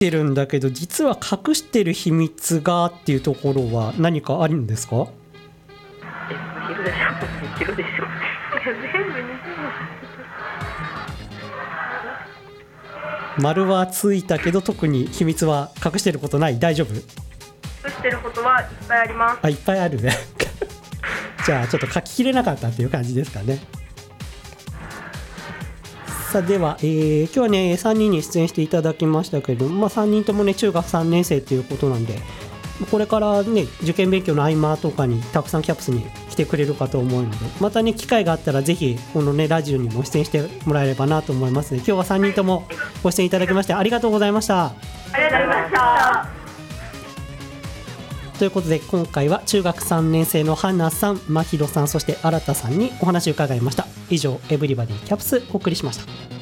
てるんだけど実は隠してる秘密がっていうところは何かあるんですか？ 昼でしょ昼でしょ全部似てる。 丸はついたけど特に秘密は隠してることない？大丈夫？ 隠してることはいっぱいあります。 あ、いっぱいあるねじゃあちょっと書ききれなかったっていう感じですかね。さあでは、今日はね3人に出演していただきましたけど、3人ともね中学3年生ということなんで、これからね受験勉強の合間とかにたくさんキャプスに来てくれるかと思うので、またね機会があったらぜひこのねラジオにも出演してもらえればなと思いますので、今日は3人ともご出演いただきましてありがとうございました。 ありがとうございました。 ということで今回は中学3年生の花さん、真宙さん、そして新さんにお話を伺いました。以上エブリバディキャプスお送りしました。